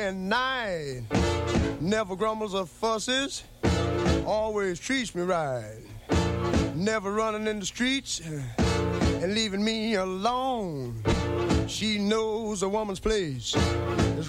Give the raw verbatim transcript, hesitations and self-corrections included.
and night. Never grumbles or fusses, always treats me right. Never running in the streets and leaving me alone. She knows a woman's place is